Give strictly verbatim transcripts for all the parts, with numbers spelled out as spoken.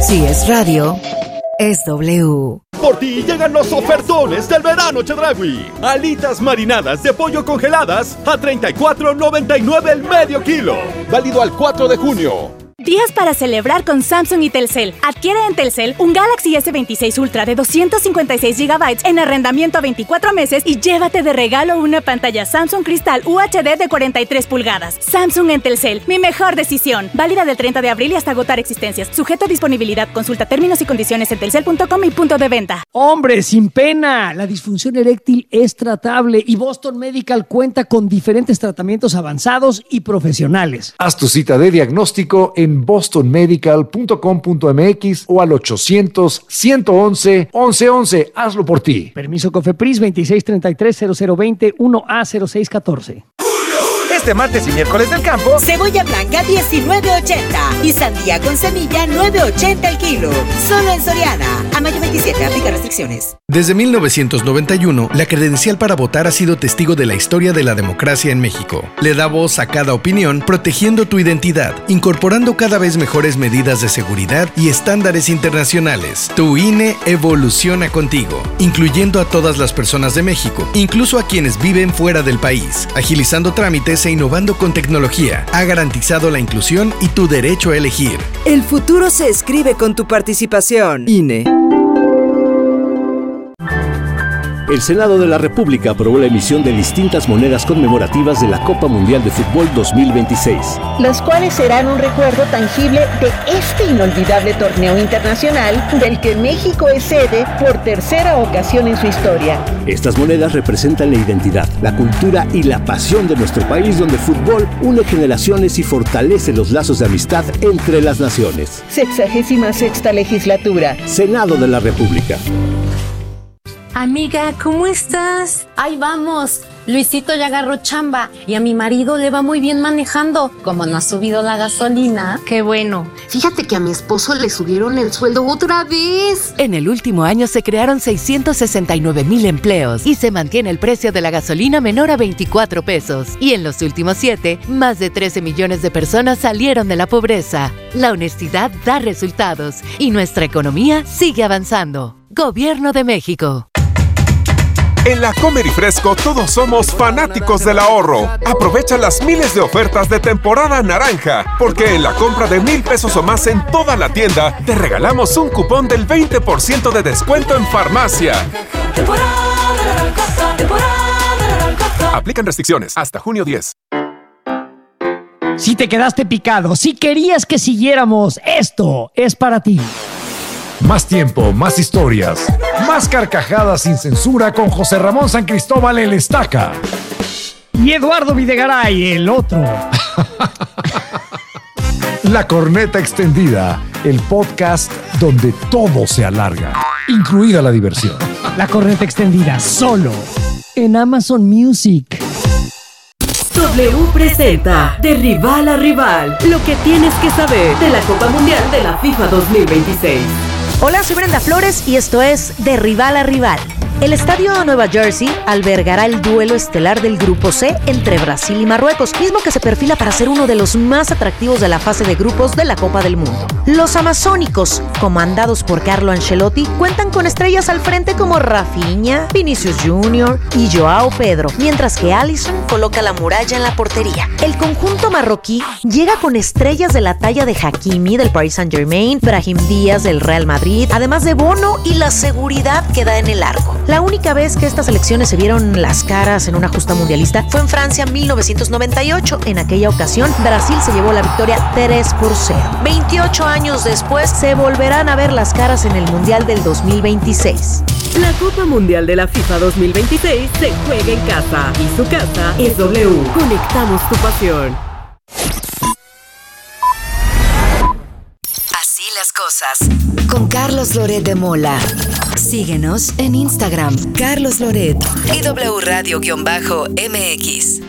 Si es radio, es W. Por ti llegan los ofertones del verano Chedraui. Alitas marinadas de pollo congeladas a treinta y cuatro noventa y nueve el medio kilo. Válido al cuatro de junio. Días para celebrar con Samsung y Telcel. Adquiere en Telcel un Galaxy ese veintiséis Ultra de doscientos cincuenta y seis gigabytes en arrendamiento a veinticuatro meses y llévate de regalo una pantalla Samsung Crystal U H D de cuarenta y tres pulgadas. Samsung en Telcel, mi mejor decisión. Válida del treinta de abril y hasta agotar existencias. Sujeto a disponibilidad. Consulta términos y condiciones en telcel punto com y punto de venta. Hombre, sin pena. La disfunción eréctil es tratable y Boston Medical cuenta con diferentes tratamientos avanzados y profesionales. Haz tu cita de diagnóstico en boston medical punto com punto m x o al ochocientos, ciento once, once once. Hazlo por ti. Permiso COFEPRIS veintiséis treinta y tres, cero cero veinte, uno A cero seis catorce. Este martes y miércoles del campo, cebolla blanca diecinueve ochenta y sandía con semilla nueve ochenta el kilo. Solo en Soriana. A mayo veintisiete, aplica restricciones. Desde mil novecientos noventa y uno, la credencial para votar ha sido testigo de la historia de la democracia en México. Le da voz a cada opinión, protegiendo tu identidad, incorporando cada vez mejores medidas de seguridad y estándares internacionales. Tu I N E evoluciona contigo, incluyendo a todas las personas de México, incluso a quienes viven fuera del país, agilizando trámites e innovando con tecnología. Ha garantizado la inclusión y tu derecho a elegir. El futuro se escribe con tu participación. I N E. El Senado de la República aprobó la emisión de distintas monedas conmemorativas de la Copa Mundial de Fútbol dos mil veintiséis. Las cuales serán un recuerdo tangible de este inolvidable torneo internacional del que México es sede por tercera ocasión en su historia. Estas monedas representan la identidad, la cultura y la pasión de nuestro país, donde el fútbol une generaciones y fortalece los lazos de amistad entre las naciones. Sexagésima sexta legislatura. Senado de la República. Amiga, ¿cómo estás? Ahí vamos. Luisito ya agarró chamba y a mi marido le va muy bien manejando. Como no ha subido la gasolina. Qué bueno. Fíjate que a mi esposo le subieron el sueldo otra vez. En el último año se crearon seiscientos sesenta y nueve mil empleos y se mantiene el precio de la gasolina menor a veinticuatro pesos. Y en los últimos siete, más de trece millones de personas salieron de la pobreza. La honestidad da resultados y nuestra economía sigue avanzando. Gobierno de México. En la Comer y Fresco todos somos fanáticos del ahorro. Aprovecha las miles de ofertas de temporada naranja, porque en la compra de mil pesos o más en toda la tienda, te regalamos un cupón del veinte por ciento de descuento en farmacia. Aplican restricciones hasta junio diez. Si te quedaste picado, si querías que siguiéramos, esto es para ti. Más tiempo, más historias, más carcajadas sin censura con José Ramón San Cristóbal el Estaca. Y Eduardo Videgaray, el otro. La Corneta Extendida, el podcast donde todo se alarga, incluida la diversión. La Corneta Extendida, solo en Amazon Music. W presenta De Rival a Rival, lo que tienes que saber de la Copa Mundial de la FIFA dos mil veintiséis. Hola, soy Brenda Flores y esto es De Rival a Rival. El estadio Nueva Jersey albergará el duelo estelar del Grupo C entre Brasil y Marruecos, mismo que se perfila para ser uno de los más atractivos de la fase de grupos de la Copa del Mundo. Los amazónicos, comandados por Carlo Ancelotti, cuentan con estrellas al frente como Rafinha, Vinicius junior y Joao Pedro, mientras que Alisson coloca la muralla en la portería. El conjunto marroquí llega con estrellas de la talla de Hakimi del Paris Saint-Germain, Brahim Díaz del Real Madrid, además de Bono y la seguridad que da en el arco. La única vez que estas selecciones se vieron las caras en una justa mundialista fue en Francia en mil novecientos noventa y ocho. En aquella ocasión, Brasil se llevó la victoria tres por cero. veintiocho años después, se volverán a ver las caras en el Mundial del dos mil veintiséis. La Copa Mundial de la FIFA dos mil veintiséis se juega en casa y su casa es W. Conectamos tu pasión. Así las cosas. Con Carlos Loret de Mola. Síguenos en Instagram, Carlos Loret y W Radio-M X.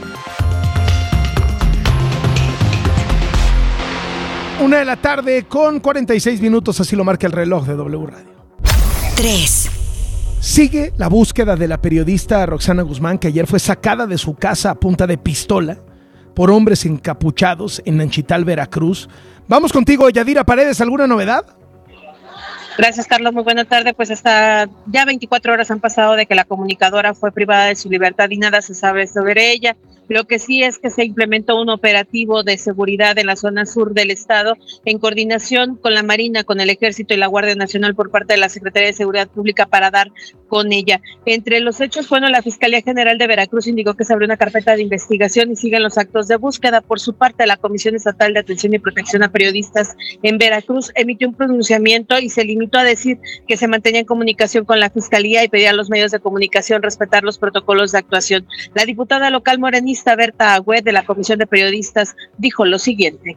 Una de la tarde con cuarenta y seis minutos, así lo marca el reloj de W Radio. tres. Sigue la búsqueda de la periodista Roxana Guzmán, que ayer fue sacada de su casa a punta de pistola por hombres encapuchados en Nanchital, Veracruz. Vamos contigo, Yadira Paredes, ¿alguna novedad? Gracias, Carlos. Muy buena tarde. Pues hasta ya veinticuatro horas han pasado de que la comunicadora fue privada de su libertad y nada se sabe sobre ella. Lo que sí es que se implementó un operativo de seguridad en la zona sur del estado en coordinación con la Marina, con el Ejército y la Guardia Nacional por parte de la Secretaría de Seguridad Pública para dar con ella. Entre los hechos, bueno, la Fiscalía General de Veracruz indicó que se abrió una carpeta de investigación y siguen los actos de búsqueda. Por su parte, la Comisión Estatal de Atención y Protección a Periodistas en Veracruz emitió un pronunciamiento y se limitó a decir que se mantenía en comunicación con la Fiscalía y pedía a los medios de comunicación respetar los protocolos de actuación. La diputada local morenista Berta Agüed de la Comisión de Periodistas dijo lo siguiente.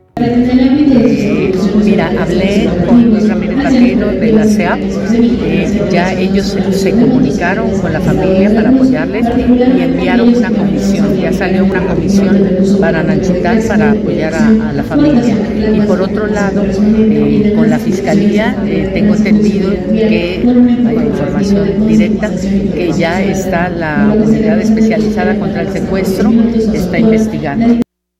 Mira, hablé con Luis Ramírez Vaquero de la C E A P, eh, ya ellos se, se comunicaron con la familia para apoyarles y enviaron una comisión, ya salió una comisión para Nanchitán para apoyar a, a la familia. Y por otro lado, eh, con la Fiscalía, eh, tengo entendido que hay información directa, que ya está la unidad especializada contra el secuestro, está investigando.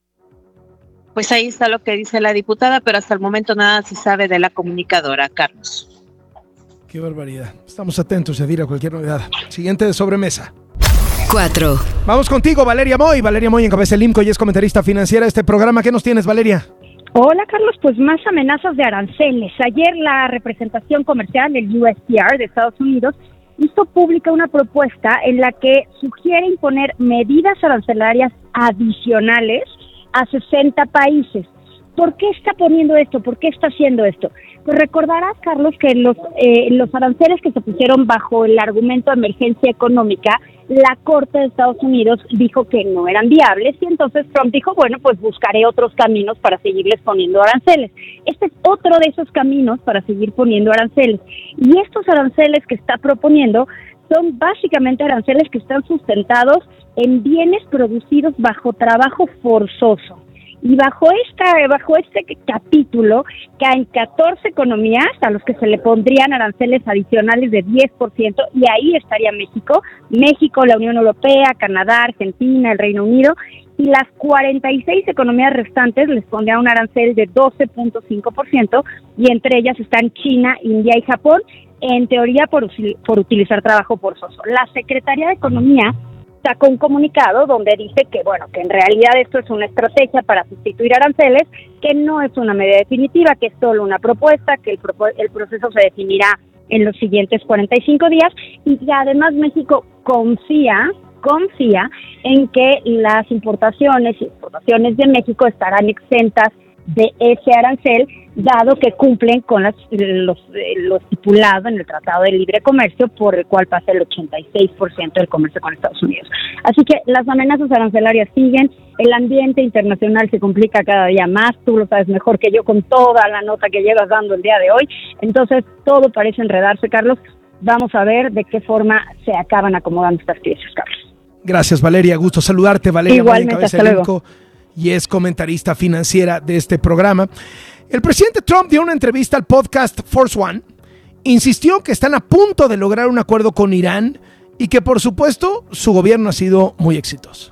Pues ahí está lo que dice la diputada, pero hasta el momento nada se sabe de la comunicadora, Carlos. Qué barbaridad. Estamos atentos, Edira, a cualquier novedad. Siguiente de sobremesa. Cuatro. Vamos contigo, Valeria Moy. Valeria Moy encabeza el IMCO y es comentarista financiera de este programa. ¿Qué nos tienes, Valeria? Hola, Carlos. Pues más amenazas de aranceles. Ayer la representación comercial, el U S T R de Estados Unidos, hizo pública una propuesta en la que sugiere imponer medidas arancelarias adicionales a sesenta países. ¿Por qué está poniendo esto? ¿Por qué está haciendo esto? Pues recordarás, Carlos, que los eh, los aranceles que se pusieron bajo el argumento de emergencia económica, la Corte de Estados Unidos dijo que no eran viables y entonces Trump dijo, bueno, pues buscaré otros caminos para seguirles poniendo aranceles. Este es otro de esos caminos para seguir poniendo aranceles. Y estos aranceles que está proponiendo son básicamente aranceles que están sustentados en bienes producidos bajo trabajo forzoso. Y bajo esta, bajo este capítulo caen catorce economías a los que se le pondrían aranceles adicionales de diez por ciento y ahí estaría México, México, la Unión Europea, Canadá, Argentina, el Reino Unido, y las cuarenta y seis economías restantes les pondría un arancel de doce punto cinco por ciento y entre ellas están China, India y Japón, en teoría por, por utilizar trabajo forzoso. La Secretaría de Economía sacó un comunicado donde dice que, bueno, que en realidad esto es una estrategia para sustituir aranceles, que no es una medida definitiva, que es solo una propuesta, que el, el proceso se definirá en los siguientes cuarenta y cinco días y que además México confía, confía en que las importaciones y exportaciones de México estarán exentas de ese arancel, dado que cumplen con las, los, lo estipulado en el Tratado de Libre Comercio, por el cual pasa el ochenta y seis por ciento del comercio con Estados Unidos. Así que las amenazas arancelarias siguen, el ambiente internacional se complica cada día más, tú lo sabes mejor que yo con toda la nota que llevas dando el día de hoy, entonces todo parece enredarse, Carlos. Vamos a ver de qué forma se acaban acomodando estas piezas, Carlos. Gracias, Valeria, gusto saludarte, Valeria. Igualmente, hasta luego. Y es comentarista financiera de este programa. El presidente Trump dio una entrevista al podcast Force One, insistió que están a punto de lograr un acuerdo con Irán y que, por supuesto, su gobierno ha sido muy exitoso.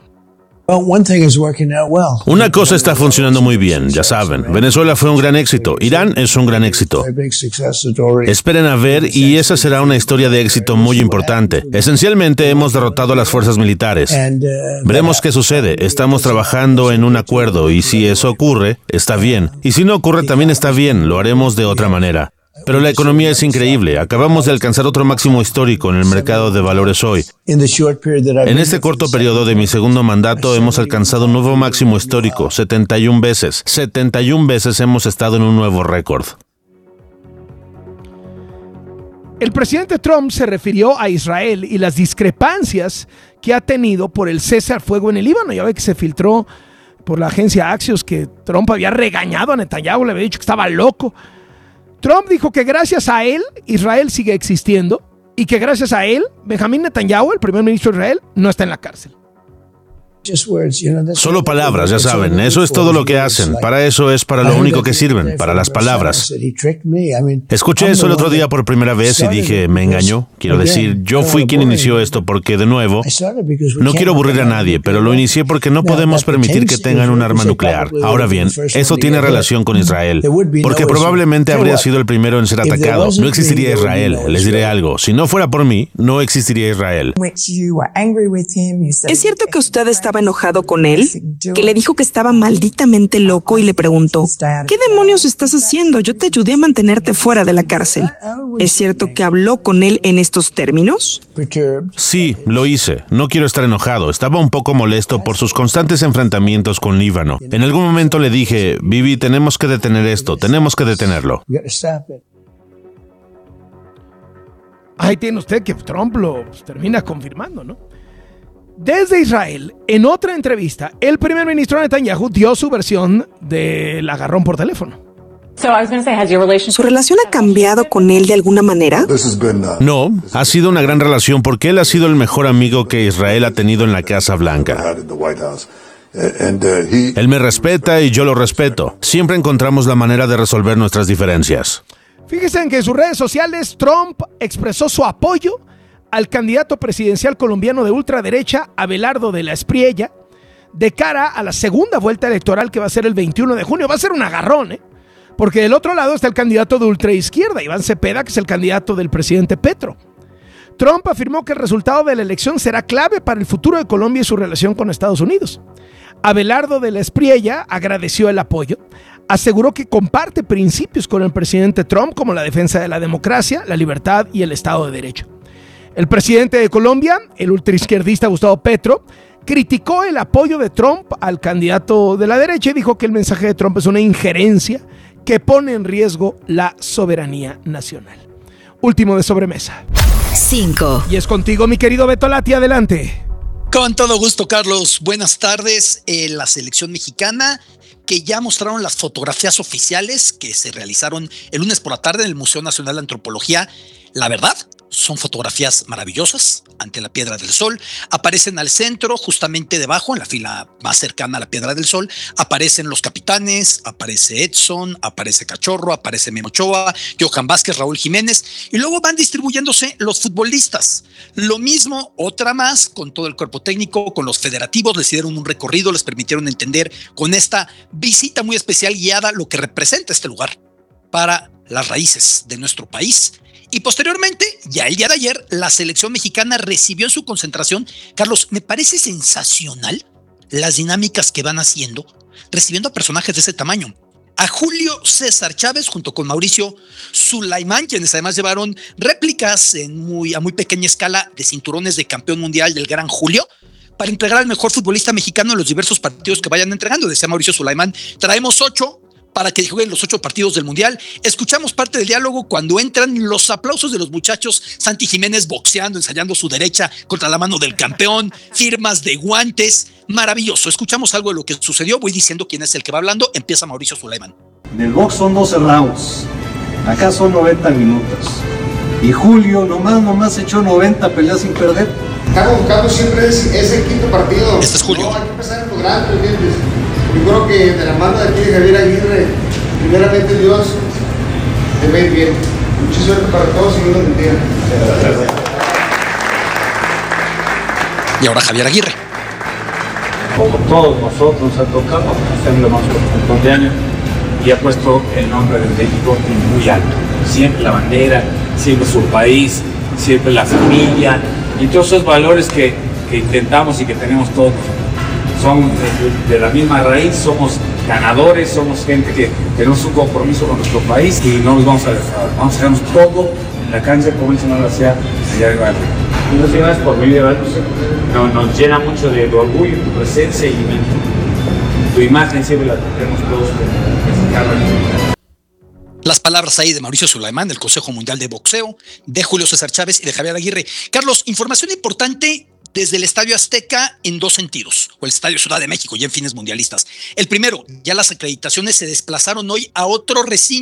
Una cosa está funcionando muy bien, ya saben. Venezuela fue un gran éxito. Irán es un gran éxito. Esperen a ver y esa será una historia de éxito muy importante. Esencialmente hemos derrotado a las fuerzas militares. Veremos qué sucede. Estamos trabajando en un acuerdo y si eso ocurre, está bien. Y si no ocurre, también está bien. Lo haremos de otra manera. Pero la economía es increíble. Acabamos de alcanzar otro máximo histórico en el mercado de valores hoy. En este corto periodo de mi segundo mandato hemos alcanzado un nuevo máximo histórico, setenta y una veces. setenta y una veces hemos estado en un nuevo récord. El presidente Trump se refirió a Israel y las discrepancias que ha tenido por el cese al fuego en el Líbano. Ya ve que se filtró por la agencia Axios que Trump había regañado a Netanyahu, le había dicho que estaba loco. Trump dijo que gracias a él, Israel sigue existiendo y que gracias a él, Benjamín Netanyahu, el primer ministro de Israel, no está en la cárcel. Solo palabras, ya saben, eso es todo lo que hacen. Para eso es para lo único que sirven, para las palabras. Escuché eso el otro día por primera vez y dije, me engañó. Quiero decir, yo fui quien inició esto porque, de nuevo, no quiero aburrir a nadie, pero lo inicié porque no podemos permitir que tengan un arma nuclear. Ahora bien, eso tiene relación con Israel, porque probablemente habría sido el primero en ser atacado. No existiría Israel. Les diré algo, si no fuera por mí, no existiría Israel. ¿Es cierto que usted estaba enojado con él? Que le dijo que estaba malditamente loco y le preguntó, ¿qué demonios estás haciendo? Yo te ayudé a mantenerte fuera de la cárcel. ¿Es cierto que habló con él en estos términos? Sí, lo hice. No quiero estar enojado. Estaba un poco molesto por sus constantes enfrentamientos con Líbano. En algún momento le dije, Bibi, tenemos que detener esto, tenemos que detenerlo. Ahí tiene usted que Trump lo pues, termina confirmando, ¿no? Desde Israel, en otra entrevista, el primer ministro Netanyahu dio su versión del agarrón por teléfono. ¿Su relación ha cambiado con él de alguna manera? No, ha sido una gran relación porque él ha sido el mejor amigo que Israel ha tenido en la Casa Blanca. Él me respeta y yo lo respeto. Siempre encontramos la manera de resolver nuestras diferencias. Fíjense en que en sus redes sociales Trump expresó su apoyo al candidato presidencial colombiano de ultraderecha, Abelardo de la Espriella, de cara a la segunda vuelta electoral que va a ser el veintiuno de junio. Va a ser un agarrón, ¿eh? Porque del otro lado está el candidato de ultraizquierda, Iván Cepeda, que es el candidato del presidente Petro. Trump afirmó que el resultado de la elección será clave para el futuro de Colombia y su relación con Estados Unidos. Abelardo de la Espriella agradeció el apoyo, aseguró que comparte principios con el presidente Trump como la defensa de la democracia, la libertad y el Estado de Derecho. El presidente de Colombia, el ultraizquierdista Gustavo Petro, criticó el apoyo de Trump al candidato de la derecha y dijo que el mensaje de Trump es una injerencia que pone en riesgo la soberanía nacional. Último de sobremesa. cinco. Y es contigo, mi querido Beto Lati, adelante. Con todo gusto, Carlos. Buenas tardes. Eh, la selección mexicana, que ya mostraron las fotografías oficiales que se realizaron el lunes por la tarde en el Museo Nacional de Antropología. La verdad, son fotografías maravillosas ante la Piedra del Sol. Aparecen al centro, justamente debajo, en la fila más cercana a la Piedra del Sol, aparecen los capitanes, aparece Edson, aparece Cachorro, aparece Memo Ochoa, Johan Vázquez, Raúl Jiménez, y luego van distribuyéndose los futbolistas. Lo mismo, otra más, con todo el cuerpo técnico, con los federativos, les dieron un recorrido, les permitieron entender con esta visita muy especial guiada lo que representa este lugar para las raíces de nuestro país. Y posteriormente, ya el día de ayer, la selección mexicana recibió en su concentración, Carlos, me parece sensacional las dinámicas que van haciendo, recibiendo a personajes de ese tamaño. A Julio César Chávez junto con Mauricio Sulaimán, quienes además llevaron réplicas en muy, a muy pequeña escala de cinturones de campeón mundial del gran Julio, para entregar al mejor futbolista mexicano en los diversos partidos que vayan entregando. Decía Mauricio Sulaimán, traemos ocho para que jueguen los ocho partidos del Mundial. Escuchamos parte del diálogo cuando entran los aplausos de los muchachos. Santi Jiménez boxeando, ensayando su derecha contra la mano del campeón, firmas de guantes, maravilloso. Escuchamos algo de lo que sucedió, voy diciendo quién es el que va hablando. Empieza Mauricio Sulaimán. En el box son doce rounds, acá son noventa minutos. Y Julio nomás, nomás echó noventa peleas sin perder. Estamos buscando siempre ese, ese quinto partido. Este es Julio. No, hay que empezar en lo grande, ¿entiendes? Yo creo que de la mano de aquí de Javier Aguirre, primeramente Dios, te va a ir bien. Mucha suerte para todos y Dios los bendiga. Y ahora Javier Aguirre. Como todos nosotros ha tocado hacerlo más contemporáneo y ha puesto el nombre de México muy alto. Siempre la bandera, siempre su país, siempre la familia y todos esos valores que, que intentamos y que tenemos todos. Son de, de la misma raíz, somos ganadores, somos gente que tenemos un compromiso con nuestro país y no nos vamos a dejar, vamos a hacernos todo en la cancha como dice la Universidad allá de Guadalajara. Muchas gracias por venir, nos, nos llena mucho de, de orgullo tu presencia y tu imagen siempre la tenemos todos como Las palabras ahí de Mauricio Sulaimán, del Consejo Mundial de Boxeo, de Julio César Chávez y de Javier Aguirre. Carlos, información importante desde el Estadio Azteca en dos sentidos, o el Estadio Ciudad de México, ya en fines mundialistas. El primero, ya las acreditaciones se desplazaron hoy a otro recinto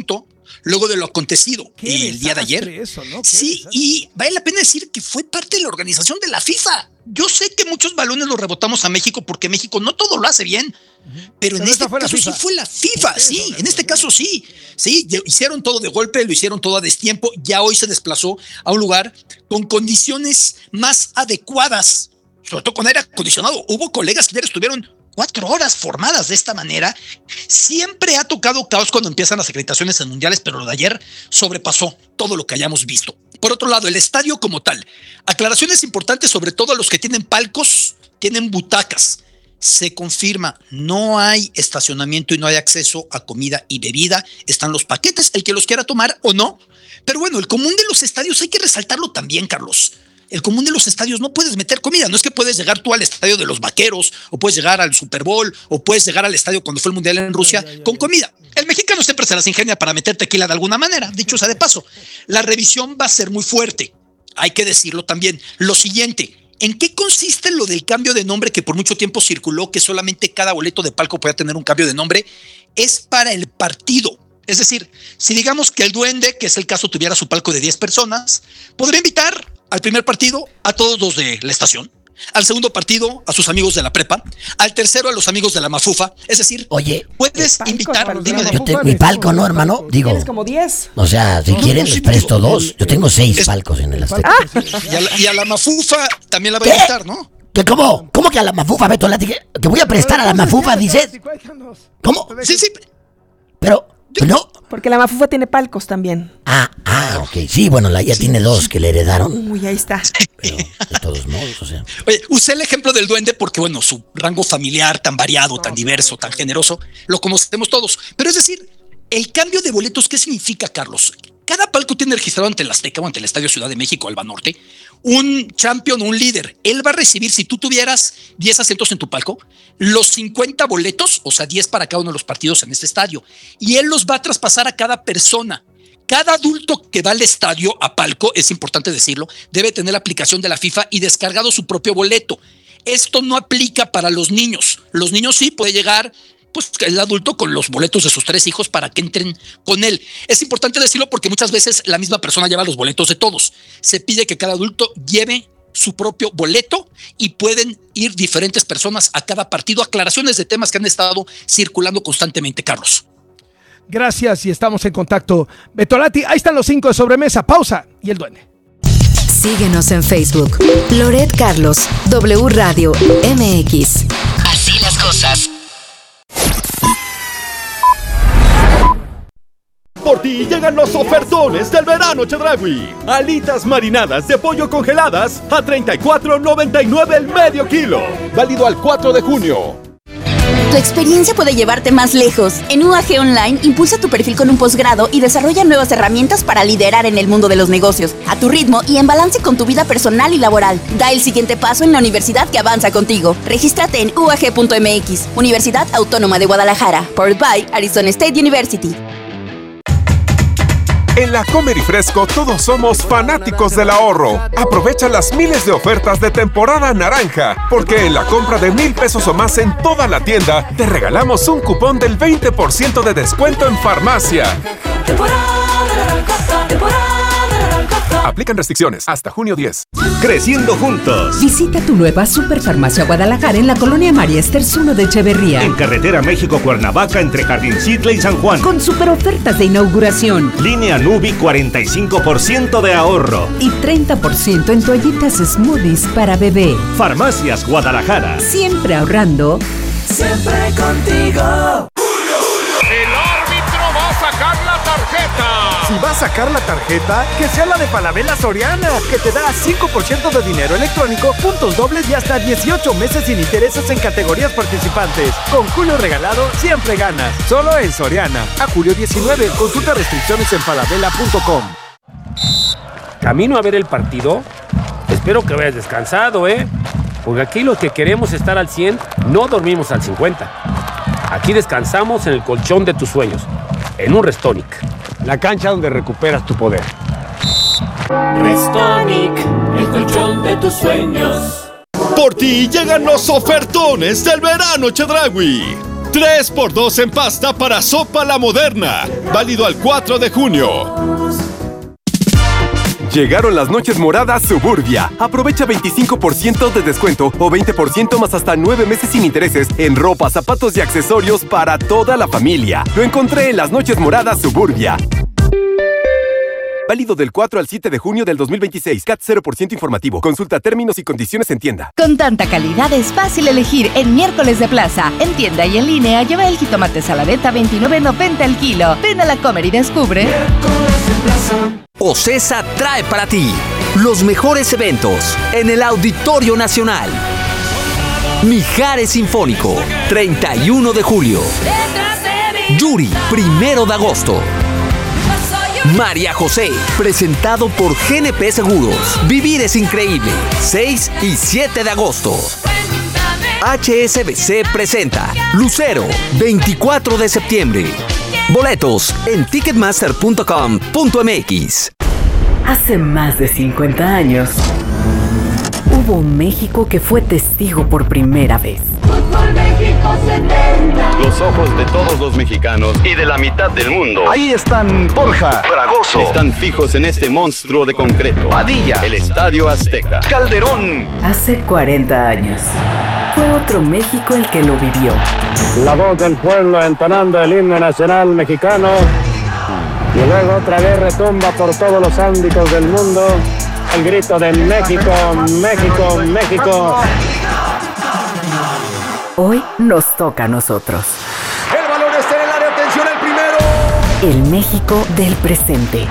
luego de lo acontecido Qué el día de ayer. Eso, ¿no? Sí, y vale la pena decir que fue parte de la organización de la FIFA. Yo sé que muchos balones los rebotamos a México porque México no todo lo hace bien, uh-huh. pero, pero en este caso sí fue la FIFA, sí, sí en este caso sí, sí, hicieron todo de golpe, lo hicieron todo a destiempo, ya hoy se desplazó a un lugar con condiciones más adecuadas, sobre todo con aire acondicionado. Hubo colegas que ya estuvieron cuatro horas formadas de esta manera. Siempre ha tocado caos cuando empiezan las acreditaciones en mundiales, pero lo de ayer sobrepasó todo lo que hayamos visto. Por otro lado, el estadio como tal. Aclaraciones importantes, sobre todo a los que tienen palcos, tienen butacas. Se confirma, no hay estacionamiento y no hay acceso a comida y bebida. Están los paquetes, el que los quiera tomar o no. Pero bueno, el común de los estadios hay que resaltarlo también, Carlos. El común de los estadios no puedes meter comida. No es que puedes llegar tú al estadio de los Vaqueros, o puedes llegar al Super Bowl, o puedes llegar al estadio cuando fue el Mundial en Rusia ya, ya, ya, con comida. El mexicano siempre se las ingenia para meter tequila de alguna manera, dicho sea de paso. La revisión va a ser muy fuerte. Hay que decirlo también. Lo siguiente, ¿en qué consiste lo del cambio de nombre que por mucho tiempo circuló, que solamente cada boleto de palco podía tener un cambio de nombre? Es para el partido. Es decir, si digamos que el Duende, que es el caso, tuviera su palco de diez personas, podría invitar al primer partido a todos los de la estación, al segundo partido a sus amigos de la prepa, al tercero a los amigos de la Mafufa. Es decir, oye, puedes palco, invitar. Dime, yo tengo mi palco, ¿no, hermano? Digo, tienes como diez. O sea, si no, quieren, no, les presto digo, dos. Yo tengo seis es, palcos en el Azteca. Ah. Y, a la, y a la Mafufa también la va a invitar, ¿no? ¿Qué, cómo? ¿Cómo que a la Mafufa, Beto? La, que, que voy a prestar a la Mafufa, dices. ¿Cómo? Sí, sí. Pero, no. Porque la Mafufa tiene palcos también. Ah, ah, ok. Sí, bueno, la ya sí, tiene dos que le heredaron. Uy, ahí está. Pero de todos modos, o sea. Oye, usé el ejemplo del Duende porque, bueno, su rango familiar tan variado, tan diverso, tan generoso, lo conocemos todos. Pero es decir, el cambio de boletos, ¿qué significa, Carlos? Cada palco tiene registrado ante el Azteca o ante el Estadio Ciudad de México, Alba Norte, un champion, un líder. Él va a recibir, si tú tuvieras diez asientos en tu palco, los cincuenta boletos, o sea, diez para cada uno de los partidos en este estadio. Y él los va a traspasar a cada persona. Cada adulto que va al estadio a palco, es importante decirlo, debe tener la aplicación de la FIFA y descargado su propio boleto. Esto no aplica para los niños. Los niños sí puede llegar, pues el adulto con los boletos de sus tres hijos para que entren con él. Es importante decirlo porque muchas veces la misma persona lleva los boletos de todos. Se pide que cada adulto lleve su propio boleto y pueden ir diferentes personas a cada partido. Aclaraciones de temas que han estado circulando constantemente, Carlos. Gracias y estamos en contacto. Betolati, ahí están los cinco de sobremesa. Pausa y el Duende. Síguenos en Facebook. Loret Carlos, W Radio M X. Así las cosas. Por ti llegan los ofertones del verano Chedraui. Alitas marinadas de pollo congeladas a treinta y cuatro noventa y nueve el medio kilo. Válido al cuatro de junio. Tu experiencia puede llevarte más lejos. En U A G Online, impulsa tu perfil con un posgrado y desarrolla nuevas herramientas para liderar en el mundo de los negocios, a tu ritmo y en balance con tu vida personal y laboral. Da el siguiente paso en la universidad que avanza contigo. Regístrate en u a g punto m x. Universidad Autónoma de Guadalajara. Powered by Arizona State University. En la Comer y Fresco todos somos fanáticos del ahorro. Aprovecha las miles de ofertas de temporada naranja, porque en la compra de mil pesos o más en toda la tienda, te regalamos un cupón del veinte por ciento de descuento en farmacia. Aplican restricciones hasta junio diez. Creciendo juntos. Visita tu nueva Superfarmacia Guadalajara en la colonia María Esters uno de Echeverría. En carretera México-Cuernavaca entre Jardincitle y San Juan. Con super ofertas de inauguración. Línea Nubi cuarenta y cinco por ciento de ahorro. Y treinta por ciento en toallitas smoothies para bebé. Farmacias Guadalajara. Siempre ahorrando. Siempre contigo. El árbitro va a sacar la tarjeta. Si va a sacar la tarjeta, que sea la de Falabella Soriana, que te da cinco por ciento de dinero electrónico, puntos dobles y hasta dieciocho meses sin intereses en categorías participantes. Con Julio regalado, siempre ganas. Solo en Soriana. A julio diecinueve. Consulta restricciones en falabella punto com. Camino a ver el partido. Espero que vayas descansado, ¿eh? Porque aquí los que queremos estar al cien, no dormimos al cincuenta. Aquí descansamos en el colchón de tus sueños, en un Restonic. La cancha donde recuperas tu poder. Restonic, el colchón de tus sueños. Por ti llegan los ofertones del verano Chedraui. tres por dos en pasta para Sopa La Moderna. Válido al cuatro de junio. Llegaron las noches moradas Suburbia. Aprovecha veinticinco por ciento de descuento o veinte por ciento más hasta nueve meses sin intereses en ropa, zapatos y accesorios para toda la familia. Lo encontré en las noches moradas Suburbia. Válido del cuatro al siete de junio del dos mil veintiséis. C A T cero por ciento informativo. Consulta términos y condiciones en tienda. Con tanta calidad es fácil elegir en Miércoles de Plaza. En tienda y en línea lleva el jitomate saladeta a veintinueve noventa el kilo. Ven a la Comer y descubre. OCESA trae para ti los mejores eventos en el Auditorio Nacional. Mijares Sinfónico, treinta y uno de julio. Yuri, primero de agosto. María José, presentado por G N P Seguros. Vivir es increíble, seis y siete de agosto. H S B C presenta Lucero, veinticuatro de septiembre. Boletos en ticketmaster punto com punto m x. Hace más de cincuenta años, hubo un México que fue testigo por primera vez. Fútbol México setenta. Los ojos de todos los mexicanos y de la mitad del mundo. Ahí están Borja, Fragoso. Están fijos en este monstruo de concreto. Padilla, el Estadio Azteca. Calderón. Hace cuarenta años, fue otro México el que lo vivió. La voz del pueblo entonando el himno nacional mexicano. Y luego otra vez retumba por todos los ámbitos del mundo el grito de México, México, México. Hoy nos toca a nosotros. El balón está en el área, atención al primero. El México del presente.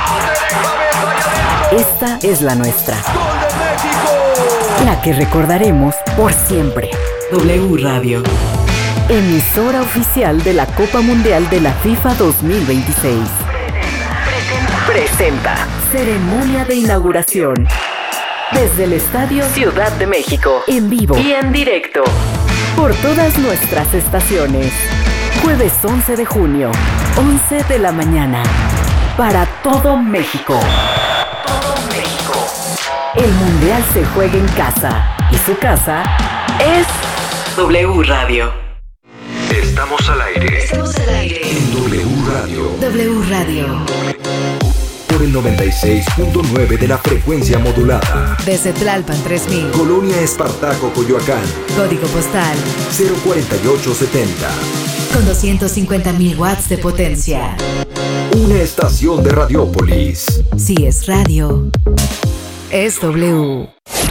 Esta es la nuestra. ¡Gol de México! La que recordaremos por siempre. W Radio. Emisora oficial de la Copa Mundial de la FIFA dos mil veintiséis. Presenta. Ceremonia de inauguración. Desde el Estadio Ciudad de México. En vivo y en directo. Por todas nuestras estaciones. Jueves once de junio, once de la mañana. Para todo México. Todo México. El Mundial se juega en casa. Y su casa es W Radio. Estamos al aire. Estamos al aire. En W Radio. W Radio. Por el noventa y seis punto nueve de la frecuencia modulada. Desde Tlalpan tres mil. Colonia Espartaco, Coyoacán. Código postal cero cuarenta y ocho setenta. Con doscientos cincuenta mil watts de potencia. Una estación de Radiópolis. Si es radio, es W.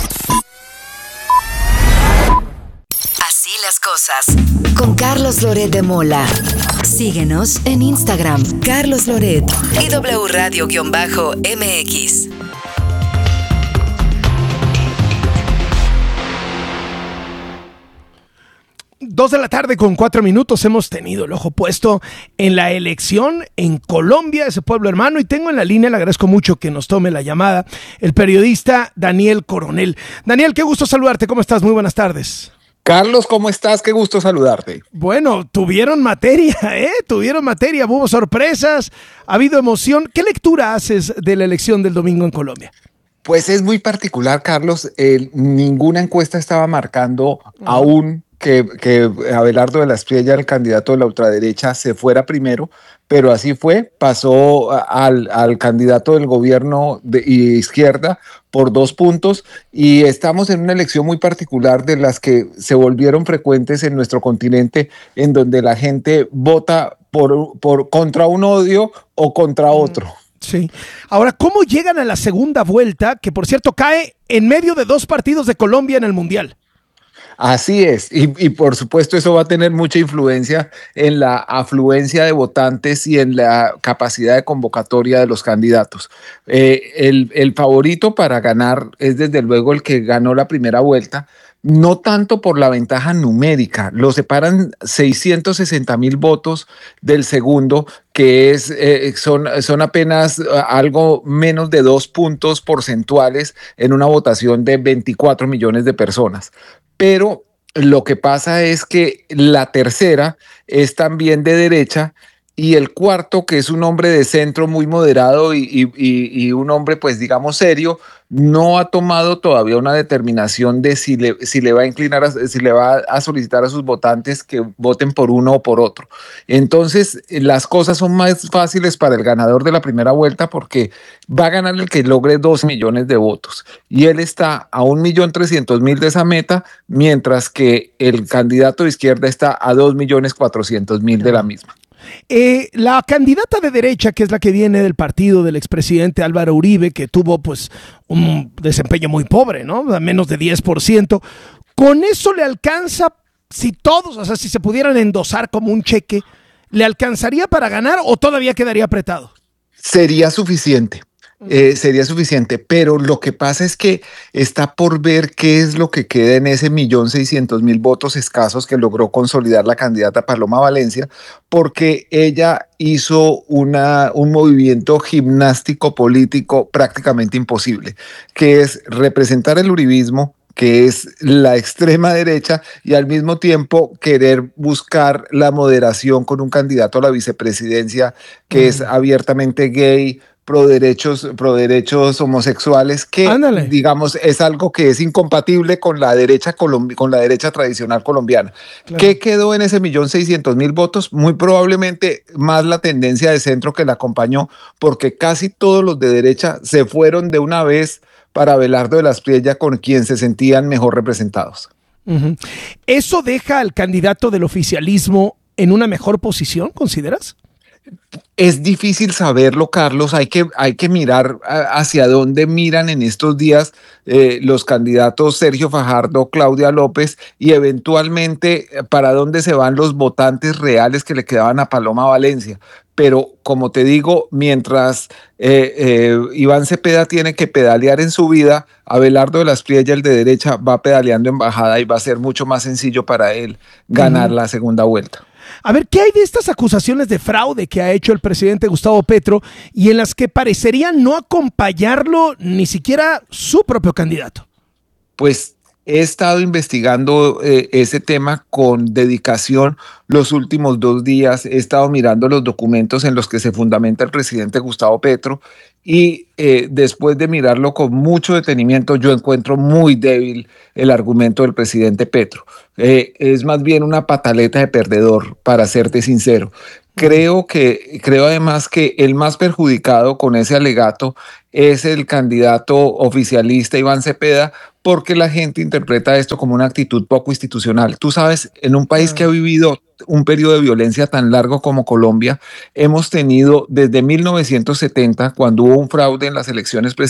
Así las cosas. Con Carlos Loret de Mola. Síguenos en Instagram, Carlos Loret y W Radio-M X. Dos de la tarde con cuatro minutos. Hemos tenido el ojo puesto en la elección en Colombia, ese pueblo hermano, y tengo en la línea, le agradezco mucho que nos tome la llamada, el periodista Daniel Coronel. Daniel, qué gusto saludarte, ¿cómo estás? Muy buenas tardes. Carlos, ¿cómo estás? Qué gusto saludarte. Bueno, tuvieron materia, ¿eh? Tuvieron materia, hubo sorpresas, ha habido emoción. ¿Qué lectura haces de la elección del domingo en Colombia? Pues es muy particular, Carlos. Eh, ninguna encuesta estaba marcando uh-huh. aún que, que Abelardo de la Espriella, el candidato de la ultraderecha, se fuera primero, pero así fue, pasó al, al candidato del gobierno de izquierda por dos puntos, y estamos en una elección muy particular de las que se volvieron frecuentes en nuestro continente, en donde la gente vota por, por contra un odio o contra otro. Sí. Ahora, ¿cómo llegan a la segunda vuelta, que por cierto cae en medio de dos partidos de Colombia en el Mundial? Así es, y, y por supuesto eso va a tener mucha influencia en la afluencia de votantes y en la capacidad de convocatoria de los candidatos. Eh, el, el favorito para ganar es desde luego el que ganó la primera vuelta, no tanto por la ventaja numérica, lo separan seiscientos sesenta mil votos del segundo, que es, eh, son, son apenas algo menos de dos puntos porcentuales en una votación de veinticuatro millones de personas. Pero lo que pasa es que la tercera es también de derecha y el cuarto, que es un hombre de centro muy moderado y, y, y, y un hombre, pues digamos, serio, no ha tomado todavía una determinación de si le, si le va a inclinar, a, si le va a solicitar a sus votantes que voten por uno o por otro. Entonces, las cosas son más fáciles para el ganador de la primera vuelta porque va a ganar el que logre dos millones de votos. Y él está a un millón trescientos mil de esa meta, mientras que el candidato de izquierda está a dos millones cuatrocientos mil de la misma. Eh, la candidata de derecha, que es la que viene del partido del expresidente Álvaro Uribe, que tuvo pues un desempeño muy pobre, ¿no? A menos de diez por ciento. ¿Con eso le alcanza, si todos, o sea, si se pudieran endosar como un cheque, le alcanzaría para ganar o todavía quedaría apretado? Sería suficiente. Eh, sería suficiente, pero lo que pasa es que está por ver qué es lo que queda en ese millón seiscientos mil votos escasos que logró consolidar la candidata Paloma Valencia, porque ella hizo una, un movimiento gimnástico político prácticamente imposible, que es representar el uribismo, que es la extrema derecha, y al mismo tiempo querer buscar la moderación con un candidato a la vicepresidencia que mm. es abiertamente gay, pro derechos, pro derechos homosexuales, que Ándale. digamos es algo que es incompatible con la derecha colombi- con la derecha tradicional colombiana. Claro. ¿Qué quedó en ese millón seiscientos mil votos? Muy probablemente más la tendencia de centro que la acompañó, porque casi todos los de derecha se fueron de una vez para Abelardo de la Espriella, con quien se sentían mejor representados. Uh-huh. ¿Eso deja al candidato del oficialismo en una mejor posición, consideras? Es difícil saberlo, Carlos. Hay que, hay que mirar hacia dónde miran en estos días eh, los candidatos Sergio Fajardo, Claudia López, y eventualmente para dónde se van los votantes reales que le quedaban a Paloma Valencia. Pero como te digo, mientras eh, eh, Iván Cepeda tiene que pedalear en su vida, Abelardo de la Espriella, el de derecha, va pedaleando en bajada y va a ser mucho más sencillo para él ganar uh-huh. la segunda vuelta. A ver, ¿qué hay de estas acusaciones de fraude que ha hecho el presidente Gustavo Petro y en las que parecería no acompañarlo ni siquiera su propio candidato? Pues he estado investigando eh, ese tema con dedicación los últimos dos días. He estado mirando los documentos en los que se fundamenta el presidente Gustavo Petro y eh, después de mirarlo con mucho detenimiento, yo encuentro muy débil el argumento del presidente Petro. Eh, es más bien una pataleta de perdedor, para serte sincero. Creo que, creo además que el más perjudicado con ese alegato es el candidato oficialista Iván Cepeda, porque la gente interpreta esto como una actitud poco institucional. Tú sabes, en un país que ha vivido un periodo de violencia tan largo como Colombia, hemos tenido desde mil novecientos setenta, cuando hubo un fraude en las elecciones presidenciales,